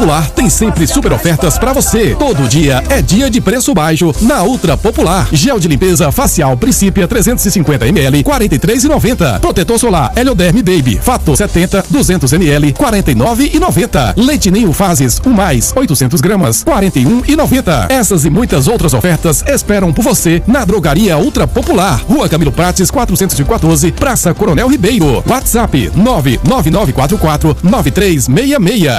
Popular tem sempre super ofertas pra você. Todo dia é dia de preço baixo na Ultra Popular. Gel de limpeza facial Principia 350 ml, 43,90. Protetor solar Helioderm Baby Fator 70, 200 ml, 49,90. Leite Ninho Fases 1+, 800 gramas, 41,90. Essas e muitas outras ofertas esperam por você na Drogaria Ultra Popular. Rua Camilo Prates 414, Praça Coronel Ribeiro. WhatsApp 999449366.